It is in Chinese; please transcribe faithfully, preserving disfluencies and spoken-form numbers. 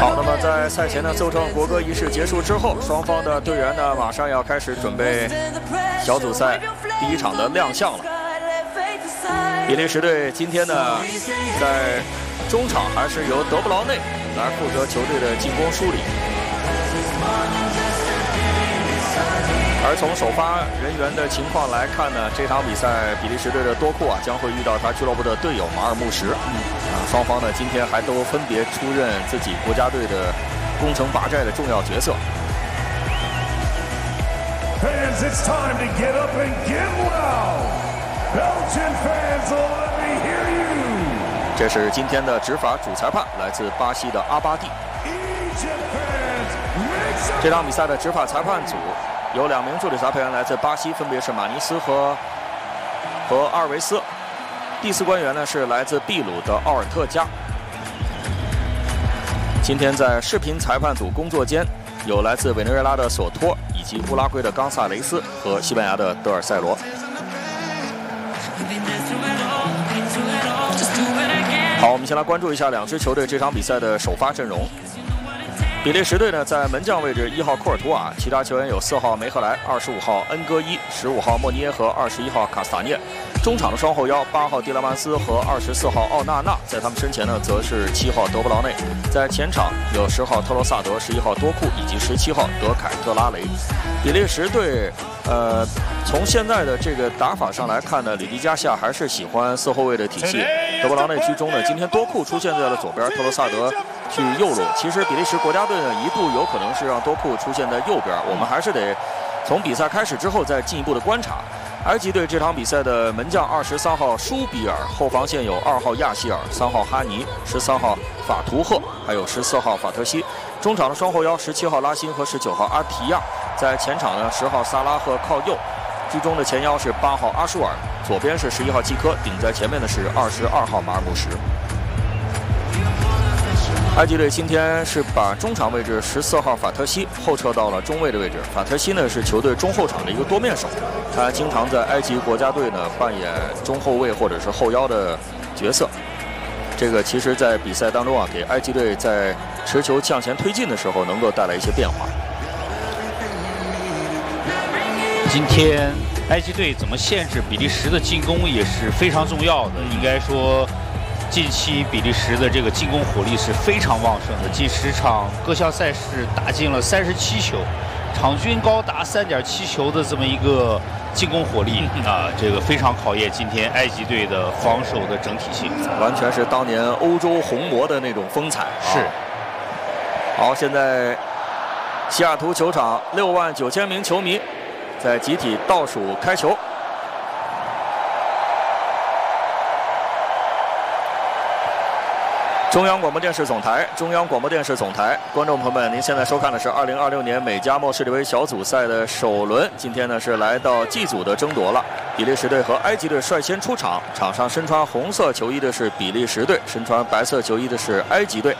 好，那么在赛前的奏唱国歌仪式结束之后，双方的队员呢马上要开始准备小组赛第一场的亮相了。比利时队今天呢在中场还是由德布劳内来负责球队的进攻梳理。而从首发人员的情况来看呢，这场比赛比利时队的多库啊将会遇到他俱乐部的队友马尔穆什。嗯，啊，双方呢今天还都分别出任自己国家队的攻城拔寨的重要角色。 Fans, it's time to get up and get loud. Belgian fans, let me hear you. 这是今天的执法主裁判，来自巴西的阿巴蒂。这场比赛的执法裁判组有两名助理裁判员来自巴西，分别是马尼斯和和阿尔维斯。第四官员呢是来自秘鲁的奥尔特加。今天在视频裁判组工作间有来自委内瑞拉的索托，以及乌拉圭的冈萨雷斯和西班牙的德尔塞罗。好，我们先来关注一下两支球队这场比赛的首发阵容。比利时队呢，在门将位置一号库尔图瓦，其他球员有四号梅赫莱、二十五号恩戈伊、十五号莫尼耶和二十一号卡斯塔涅。中场的双后腰八号蒂勒曼斯和二十四号奥纳纳，在他们身前呢，则是七号德布劳内。在前场有十号特罗萨德、十一号多库以及十七号德凯特拉雷。比利时队，呃，从现在的这个打法上来看呢，里迪加夏还是喜欢四后卫的体系。德布劳内居中呢，今天多库出现在了左边，特罗萨德去右路。其实比利时国家队呢，一度有可能是让多库出现在右边，我们还是得从比赛开始之后再进一步的观察。埃及队这场比赛的门将二十三号舒比尔，后防线有二号亚希尔、三号哈尼、十三号法图赫，还有十四号法特西。中场的双后腰十七号拉辛和十九号阿提亚，在前场呢十号萨拉赫靠右，居中的前腰是八号阿舒尔，左边是十一号季科，顶在前面的是二十二号马尔穆什。埃及队今天是把中场位置十四号法特西后撤到了中卫的位置。法特西呢是球队中后场的一个多面手，他经常在埃及国家队呢扮演中后卫或者是后腰的角色。这个其实在比赛当中啊，给埃及队在持球向前推进的时候能够带来一些变化。 今天埃及队怎么限制比利时的进攻也是非常重要的。应该说，近期比利时的这个进攻火力是非常旺盛的，近十场各项赛事打进了三十七球，场均高达三点七球的这么一个进攻火力啊，这个非常考验今天埃及队的防守的整体性， 完全是当年欧洲红魔的那种风采。 是。 好，现在西雅图球场六万九千名球迷在集体倒数开球。中央广播电视总台，中央广播电视总台，观众朋友们，您现在收看的是二零二六年美加墨世界杯小组赛的首轮。今天呢是来到 G 组的争夺了，比利时队和埃及队率先出场，场上身穿红色球衣的是比利时队，身穿白色球衣的是埃及队。